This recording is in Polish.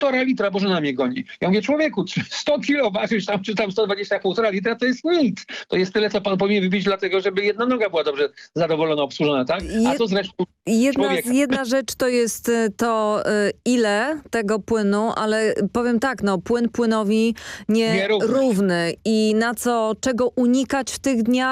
litra, Bożena mnie goni. Ja mówię, człowieku, 100 kilo ważysz tam, czy tam 120, 1,5 litra, to jest nic. To jest tyle, co pan powinien wypić dlatego, żeby jedna noga była dobrze zadowolona, obsłużona, tak? A to zresztą Jedna rzecz to jest to, ile tego płynu, ale powiem tak, no płyn płynowi nierówny i czego unikać w tych dniach.